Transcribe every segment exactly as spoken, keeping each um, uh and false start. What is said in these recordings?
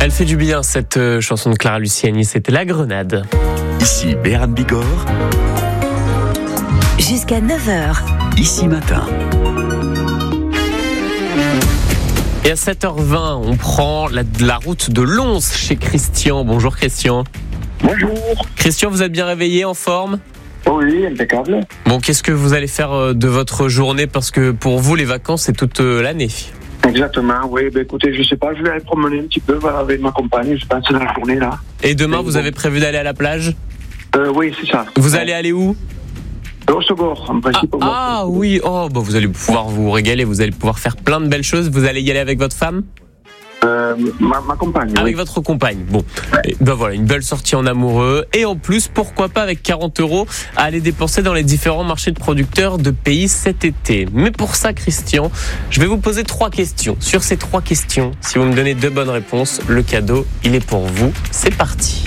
Elle fait du bien, cette euh, chanson de Clara Luciani, c'était La Grenade. Ici Béran Bigorre. Jusqu'à neuf heures. Ici Matin. Et à sept heures vingt, on prend la, la route de Lons chez Christian. Bonjour Christian. Bonjour. Christian, vous êtes bien réveillé, en forme ? Oui, impeccable. Bon, qu'est-ce que vous allez faire de votre journée ? Parce que pour vous, les vacances, c'est toute l'année. Exactement, oui. Ben, écoutez, je sais pas, je vais aller promener un petit peu voilà, avec ma compagne, je pense, dans la journée, là. Et demain, Et vous bon. avez prévu d'aller à la plage ? euh, Oui, c'est ça. Vous allez aller où ? Au Segor, en Ah, principe. ah oui, oh, bah vous allez pouvoir vous régaler, vous allez pouvoir faire plein de belles choses. Vous allez y aller avec votre femme ? Euh, ma, ma compagne, Avec oui. votre compagne. Bon, et ben voilà, une belle sortie en amoureux. Et en plus, pourquoi pas avec quarante euros à aller dépenser dans les différents marchés de producteurs de pays cet été. Mais pour ça, Christian, je vais vous poser trois questions. Sur ces trois questions, si vous me donnez deux bonnes réponses, le cadeau, il est pour vous. C'est parti.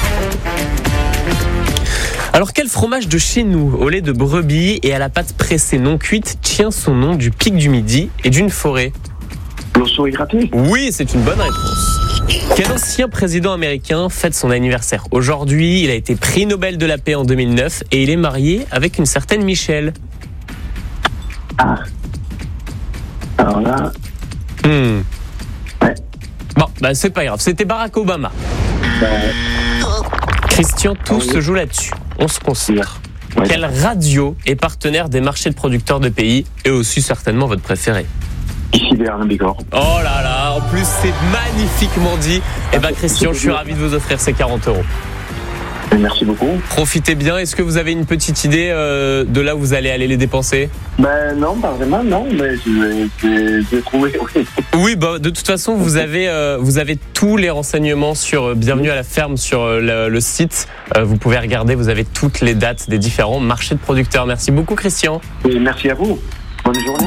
Alors, quel fromage de chez nous, au lait de brebis et à la pâte pressée non cuite, tient son nom du pic du Midi et d'une forêt ? L'osso est gratté. Oui, c'est une bonne réponse. Quel ancien président américain fête son anniversaire aujourd'hui ? Il a été prix Nobel de la paix en deux mille neuf et il est marié avec une certaine Michelle. Ah. Alors là, Hmm. Ouais. Bon, bah c'est pas grave, c'était Barack Obama. ben, Christian, tout Ah oui. se joue là-dessus. On se concentre. ouais. Quelle radio est partenaire des marchés de producteurs de pays et aussi certainement votre préféré ? Ici Béran Bigorre. Oh là là, en plus c'est magnifiquement dit. Eh ben Christian, je suis ravi de vous offrir ces quarante euros. Merci beaucoup. Profitez bien. Est-ce que vous avez une petite idée euh, de là où vous allez aller les dépenser ? Ben non, pas vraiment, non, mais je vais, je vais, je vais trouver, oui. Oui, bah, de toute façon, vous avez, euh, vous avez tous les renseignements sur euh, Bienvenue à la ferme sur euh, le, le site. Euh, vous pouvez regarder, vous avez toutes les dates des différents marchés de producteurs. Merci beaucoup, Christian. Et merci à vous. Bonne journée.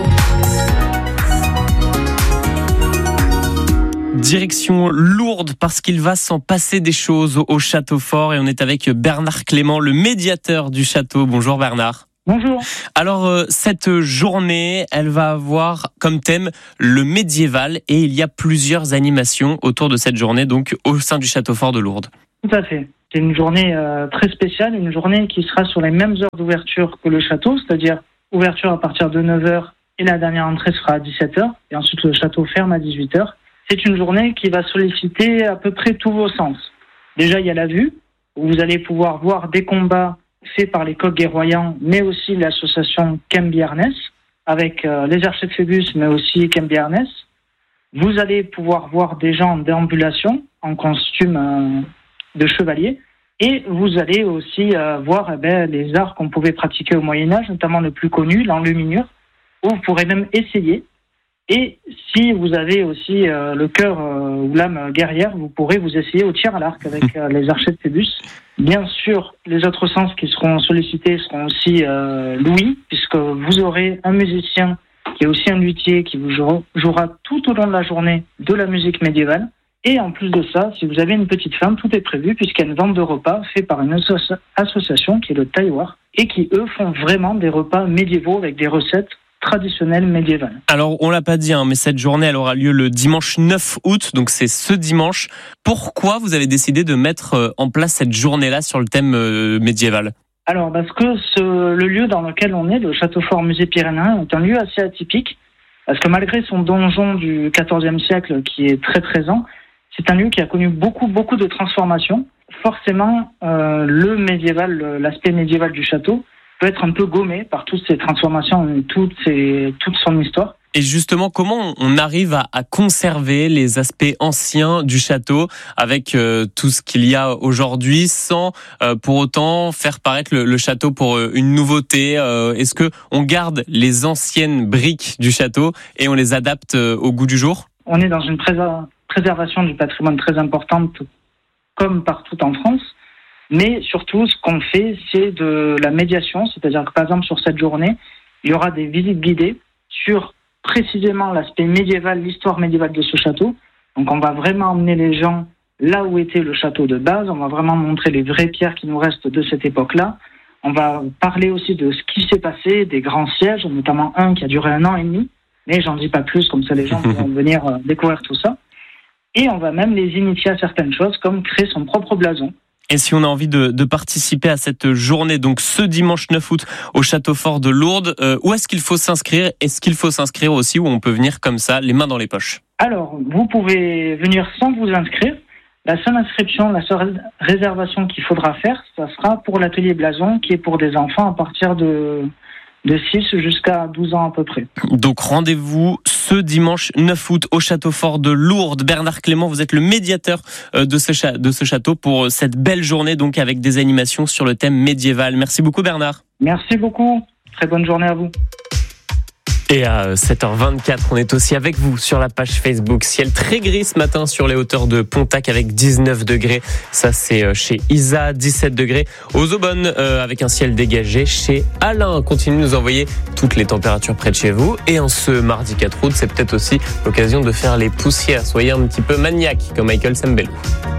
Direction Lourdes parce qu'il va s'en passer des choses au Château Fort et on est avec Bernard Clément, le médiateur du château. Bonjour Bernard. Bonjour. Alors euh, cette journée, elle va avoir comme thème le médiéval et il y a plusieurs animations autour de cette journée, donc au sein du Château Fort de Lourdes. Tout à fait. C'est une journée euh, très spéciale, une journée qui sera sur les mêmes heures d'ouverture que le château, c'est-à-dire ouverture à partir de neuf heures et la dernière entrée sera à dix-sept heures et ensuite le château ferme à dix-huit heures. C'est une journée qui va solliciter à peu près tous vos sens. Déjà, il y a la vue, où vous allez pouvoir voir des combats faits par les coqs guerroyants, mais aussi l'association Kemby Harness, avec euh, les archers de Phébus, mais aussi Kemby Harness. Vous allez pouvoir voir des gens en déambulation, en costume euh, de chevalier, et vous allez aussi euh, voir eh ben, les arts qu'on pouvait pratiquer au Moyen-Âge, notamment le plus connu, l'enluminure, où vous pourrez même essayer. Et si vous avez aussi euh, le cœur euh, ou l'âme guerrière, vous pourrez vous essayer au tir à l'arc avec euh, les archers de Phébus. Bien sûr, les autres sens qui seront sollicités seront aussi euh, l'ouïe, puisque vous aurez un musicien qui est aussi un luthier qui vous jouera, jouera tout au long de la journée de la musique médiévale. Et en plus de ça, si vous avez une petite faim, tout est prévu puisqu'il y a une vente de repas faite par une asso- association qui est le Taïwar et qui, eux, font vraiment des repas médiévaux avec des recettes traditionnelle médiévale. Alors, on l'a pas dit, hein, mais cette journée, elle aura lieu le dimanche neuf août, donc c'est ce dimanche. Pourquoi vous avez décidé de mettre en place cette journée-là sur le thème euh, médiéval ? Alors, parce que ce, le lieu dans lequel on est, le Château Fort Musée Pyrénéen, est un lieu assez atypique, parce que malgré son donjon du quatorzième siècle qui est très présent, c'est un lieu qui a connu beaucoup, beaucoup de transformations. Forcément, euh, le médiéval, l'aspect médiéval du château, peut être un peu gommé par toutes ces transformations et toutes ces, toute son histoire. Et justement, comment on arrive à, à conserver les aspects anciens du château avec euh, tout ce qu'il y a aujourd'hui sans euh, pour autant faire paraître le, le château pour euh, une nouveauté euh, Est-ce que on garde les anciennes briques du château et on les adapte euh, au goût du jour ? On est dans une préser- préservation du patrimoine très importante comme partout en France. Mais surtout, ce qu'on fait, c'est de la médiation, c'est-à-dire que par exemple sur cette journée, il y aura des visites guidées sur précisément l'aspect médiéval, l'histoire médiévale de ce château. Donc on va vraiment emmener les gens là où était le château de base, on va vraiment montrer les vraies pierres qui nous restent de cette époque-là. On va parler aussi de ce qui s'est passé, des grands sièges, notamment un qui a duré un an et demi, mais j'en dis pas plus, comme ça les gens vont venir découvrir tout ça. Et on va même les initier à certaines choses, comme créer son propre blason. Et si on a envie de, de participer à cette journée, donc ce dimanche neuf août au Château Fort de Lourdes, euh, où est-ce qu'il faut s'inscrire ? Est-ce qu'il faut s'inscrire aussi, où on peut venir comme ça, les mains dans les poches ? Alors, vous pouvez venir sans vous inscrire. La seule inscription, la seule réservation qu'il faudra faire, ça sera pour l'atelier blason, qui est pour des enfants à partir de... de six jusqu'à douze ans à peu près. Donc rendez-vous ce dimanche neuf août au Château Fort de Lourdes. Bernard Clément, vous êtes le médiateur de ce, cha- de ce château pour cette belle journée, donc avec des animations sur le thème médiéval. Merci beaucoup Bernard. Merci beaucoup. Très bonne journée à vous. Et à sept heures vingt-quatre, on est aussi avec vous sur la page Facebook. Ciel très gris ce matin sur les hauteurs de Pontac avec dix-neuf degrés. Ça, c'est chez Isa, dix-sept degrés. Aux Aubonnes, euh, avec un ciel dégagé chez Alain. Continuez de nous envoyer toutes les températures près de chez vous. Et en ce mardi quatre août, c'est peut-être aussi l'occasion de faire les poussières. Soyez un petit peu maniaques comme Michael Sembello.